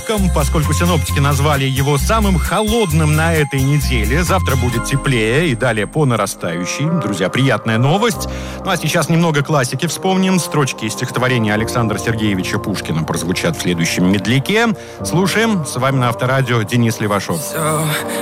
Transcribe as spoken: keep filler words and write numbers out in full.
осадкам, поскольку синоптики назвали его самым холодным на этой неделе. Завтра будет теплее и далее по нарастающей. Друзья, приятная новость. Ну а сейчас немного классики вспомним. Строчки из стихотворения Александра Сергеевича Пушкина прозвучат в следующем медляке. Слушаем. С вами на Авторадио Денис Левашов.